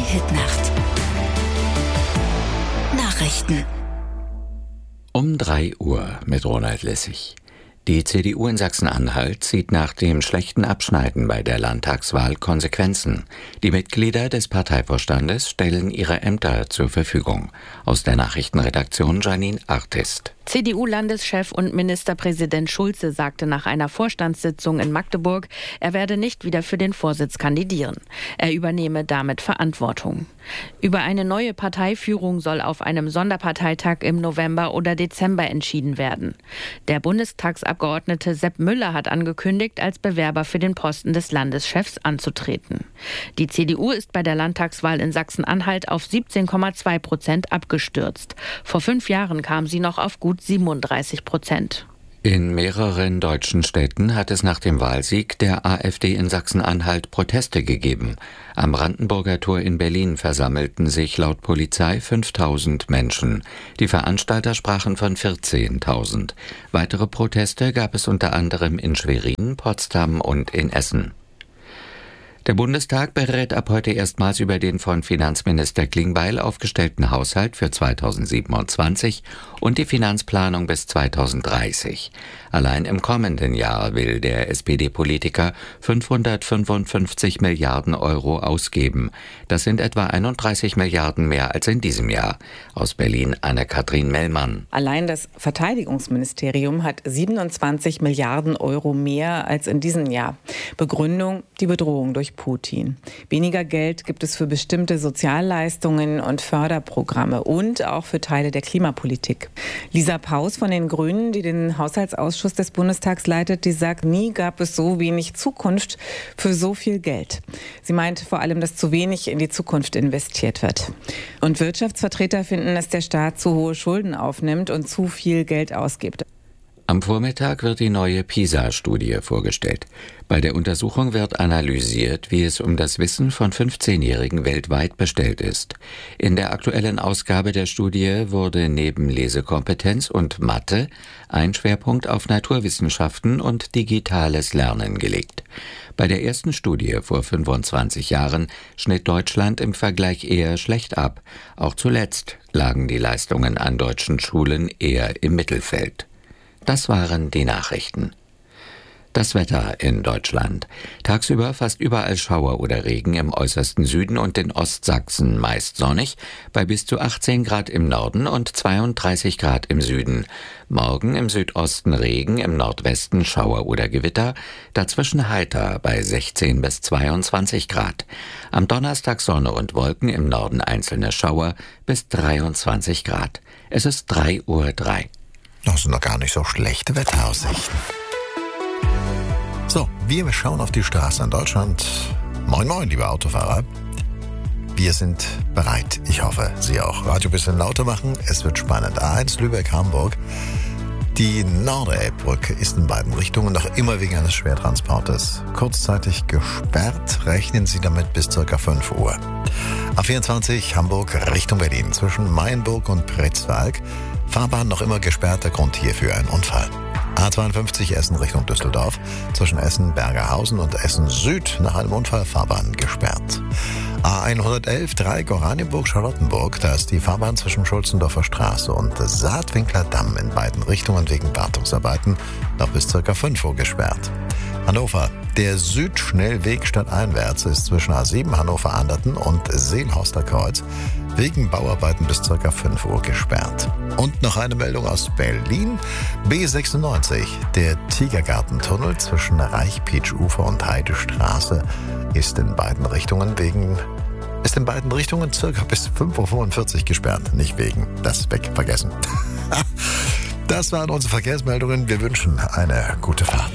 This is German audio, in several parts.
Hitnacht. Nachrichten. Um 3 Uhr mit Ronald Lessig. Die CDU in Sachsen-Anhalt zieht nach dem schlechten Abschneiden bei der Landtagswahl Konsequenzen. Die Mitglieder des Parteivorstandes stellen ihre Ämter zur Verfügung. Aus der Nachrichtenredaktion Janine Artist. CDU-Landeschef und Ministerpräsident Schulze sagte nach einer Vorstandssitzung in Magdeburg, er werde nicht wieder für den Vorsitz kandidieren. Er übernehme damit Verantwortung. Über eine neue Parteiführung soll auf einem Sonderparteitag im November oder Dezember entschieden werden. Der Bundestagsabgeordnete Sepp Müller hat angekündigt, als Bewerber für den Posten des Landeschefs anzutreten. Die CDU ist bei der Landtagswahl in Sachsen-Anhalt auf 17,2% abgestürzt. Vor 5 Jahren kam sie noch auf gut 37%. In mehreren deutschen Städten hat es nach dem Wahlsieg der AfD in Sachsen-Anhalt Proteste gegeben. Am Brandenburger Tor in Berlin versammelten sich laut Polizei 5.000 Menschen. Die Veranstalter sprachen von 14.000. Weitere Proteste gab es unter anderem in Schwerin, Potsdam und in Essen. Der Bundestag berät ab heute erstmals über den von Finanzminister Klingbeil aufgestellten Haushalt für 2027 und die Finanzplanung bis 2030. Allein im kommenden Jahr will der SPD-Politiker 555 Milliarden Euro ausgeben. Das sind etwa 31 Milliarden mehr als in diesem Jahr. Aus Berlin Anne-Kathrin Mellmann. Allein das Verteidigungsministerium hat 27 Milliarden Euro mehr als in diesem Jahr. Begründung: die Bedrohung durch Putin. Weniger Geld gibt es für bestimmte Sozialleistungen und Förderprogramme und auch für Teile der Klimapolitik. Lisa Paus von den Grünen, die den Haushaltsausschuss des Bundestags leitet, die sagt, nie gab es so wenig Zukunft für so viel Geld. Sie meint vor allem, dass zu wenig in die Zukunft investiert wird. Und Wirtschaftsvertreter finden, dass der Staat zu hohe Schulden aufnimmt und zu viel Geld ausgibt. Am Vormittag wird die neue PISA-Studie vorgestellt. Bei der Untersuchung wird analysiert, wie es um das Wissen von 15-Jährigen weltweit bestellt ist. In der aktuellen Ausgabe der Studie wurde neben Lesekompetenz und Mathe ein Schwerpunkt auf Naturwissenschaften und digitales Lernen gelegt. Bei der ersten Studie vor 25 Jahren schnitt Deutschland im Vergleich eher schlecht ab. Auch zuletzt lagen die Leistungen an deutschen Schulen eher im Mittelfeld. Das waren die Nachrichten. Das Wetter in Deutschland. Tagsüber fast überall Schauer oder Regen, im äußersten Süden und in Ostsachsen meist sonnig, bei bis zu 18 Grad im Norden und 32 Grad im Süden. Morgen im Südosten Regen, im Nordwesten Schauer oder Gewitter, dazwischen heiter bei 16 bis 22 Grad. Am Donnerstag Sonne und Wolken, im Norden einzelne Schauer bis 23 Grad. Es ist 3:03 Uhr. Das sind noch gar nicht so schlechte Wetteraussichten. So, wir schauen auf die Straße in Deutschland. Moin moin, liebe Autofahrer. Wir sind bereit. Ich hoffe, Sie auch. Radio ein bisschen lauter machen. Es wird spannend. A1 Lübeck-Hamburg. Die Nordelbbrücke ist in beiden Richtungen noch immer wegen eines Schwertransportes kurzzeitig gesperrt. Rechnen Sie damit bis ca. 5 Uhr. A24 Hamburg Richtung Berlin zwischen Mayenburg und Pretzwalk. Fahrbahn noch immer gesperrt, der Grund hierfür ein Unfall. A52 Essen Richtung Düsseldorf, zwischen Essen-Bergerhausen und Essen-Süd nach einem Unfall Fahrbahn gesperrt. A111 Dreieck Oranienburg-Charlottenburg, da ist die Fahrbahn zwischen Schulzendorfer Straße und Saatwinkler Damm in beiden Richtungen wegen Wartungsarbeiten noch bis ca. 5 Uhr gesperrt. Hannover. Der Südschnellweg stadteinwärts ist zwischen A7 Hannover-Anderten und Seelhorster Kreuz wegen Bauarbeiten bis ca. 5 Uhr gesperrt. Und noch eine Meldung aus Berlin. B96, der Tiergartentunnel zwischen Reichpeitsch-Ufer und Heidestraße ist in beiden Richtungen circa bis 5:45 Uhr gesperrt. Nicht wegen, das vergessen. Das waren unsere Verkehrsmeldungen. Wir wünschen eine gute Fahrt.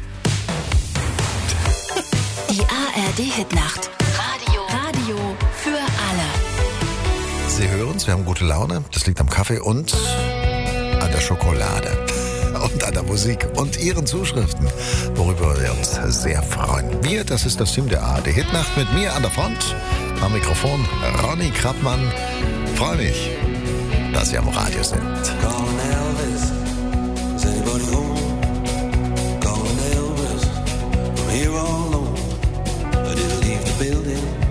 Die ARD-Hitnacht. Radio für alle. Sie hören es, wir haben gute Laune. Das liegt am Kaffee und an der Schokolade. Und an der Musik und Ihren Zuschriften, worüber wir uns sehr freuen. Das ist das Team der ARD-Hitnacht mit mir an der Front. Am Mikrofon Ronny Krappmann. Freue mich, dass Sie am Radio sind. Calling Elvis, is anybody home? Calling Elvis, I'm here all alone. I didn't leave the building.